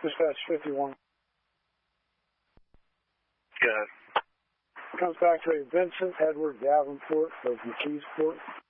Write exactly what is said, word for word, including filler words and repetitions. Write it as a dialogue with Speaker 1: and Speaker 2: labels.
Speaker 1: Dispatch fifty-one.
Speaker 2: Good.
Speaker 1: Comes back to a Vincent Edward Davenport of McKeesport.